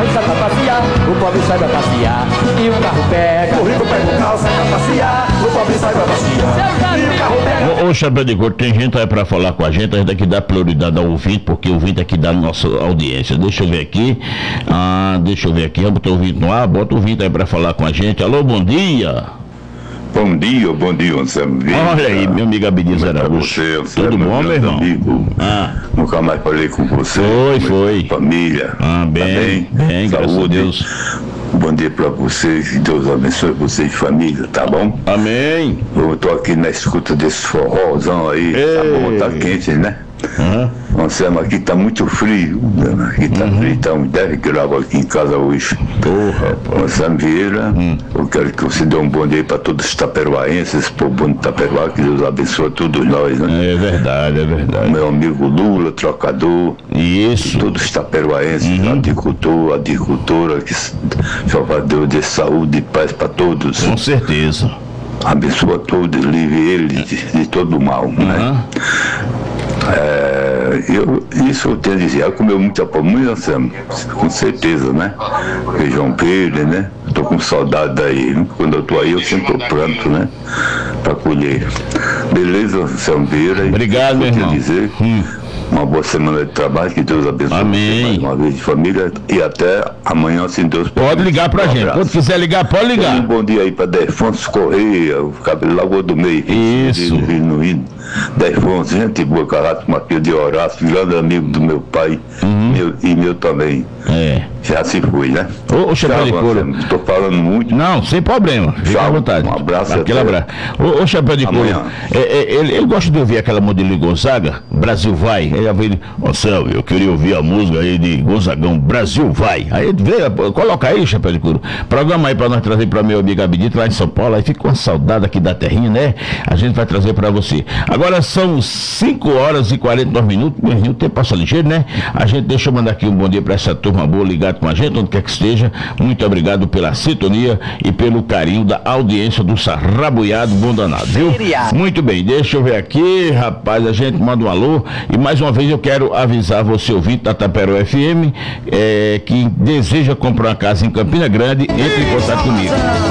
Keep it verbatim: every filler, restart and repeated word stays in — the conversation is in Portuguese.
carro sai pra passear, o pobre sai pra passear. E o carro pega, o rico pega o carro, sai pra passear, o pobre sai pra passear. E o carro pega. Ô, ô Chapéu de Couro, tem gente aí pra falar com a gente, a gente tem que dar prioridade ao ouvinte, porque o ouvinte é que dá a nossa audiência. Deixa eu ver aqui, ah, deixa eu ver aqui, vamos botar o ouvinte no ar, bota o ouvinte aí pra falar com a gente. Alô, bom dia. Bom dia, bom dia, Anselmo. Olha aí, meu amigo Abdias Araújo. Tudo bom, meu irmão? Amigo. Ah. Nunca mais falei com você. Foi, foi. Família. Ah, bem, tá bem, bem, graças a Deus. Bom dia pra vocês, que Deus abençoe vocês de família, tá bom? Amém. Eu tô aqui na escuta desse forrozão aí, Ei. tá bom, tá quente, né? Uhum. Anselmo, aqui tá muito frio, né? Aqui tá Uhum. frio, tá uns dez graus aqui em casa hoje. Porra, Anselmo Vieira, hum. eu quero que você dê um bom dia para todos os taperoaenses, esse povo bom de Taperoá, que Deus abençoe todos nós, né? é verdade, é verdade. Meu amigo Lula, trocador, Isso. todos os taperoaenses, Uhum. agricultor, agricultora, que Salvador dê saúde e paz para todos. Com certeza. Abençoa todos, livre eles de, de todo mal, Uhum. né? É, eu, isso eu tenho a dizer, ela comeu muita pamonha, Sam, com certeza, né? Feijão verde, né? Tô com saudade daí, né? Quando eu tô aí eu sempre tô pronto, né? Pra colher. Beleza, Sam Vieira? Obrigado, meu irmão. Dizer, Hum. uma boa semana de trabalho, que Deus abençoe. Amém. Mais uma vez de família e até amanhã, se Deus Pode ligar pra um gente. abraço. Quando quiser ligar, pode Um ligar. bom dia aí para Defonso Correia, o cabelo Lagoa do Meio. Isso. No hino. Defonso, gente boa, caráter, Matheus de Horácio, grande amigo do meu pai, Uhum. meu, e meu também. É. Já se foi, né? Ô, ô Chapéu de Couro. Estou falando muito. Não, sem problema. Fica Tchau. à vontade. Um abraço. Aquele até abraço. Ô, ô Chapéu de Couro, amanhã. é, é, ele, ele gosta de ouvir aquela modelo Gonzaga, Brasil Vai. Aí já veio, ô Céu, eu queria ouvir a música aí de Gonzagão, Brasil Vai. Aí ele veio, coloca aí, Chapéu de Couro. Programa aí pra nós trazer pra meu amigo Abdito lá em São Paulo. Aí fica uma saudade aqui da terrinha, né? A gente vai trazer pra você. Agora são cinco horas e quarenta e nove minutos. Meu irmão, o tempo passa ligeiro, né? A gente deixa eu mandar aqui um bom dia pra essa turma boa ligado com a gente, onde quer que esteja. Muito obrigado pela sintonia e pelo carinho da audiência do Sarrabuiado Bom Danado, viu? Muito bem, deixa eu ver aqui, rapaz, a gente manda um alô e mais uma vez eu quero avisar você, ouvinte da Taperoá F M, é, que deseja comprar uma casa em Campina Grande, entre em contato comigo.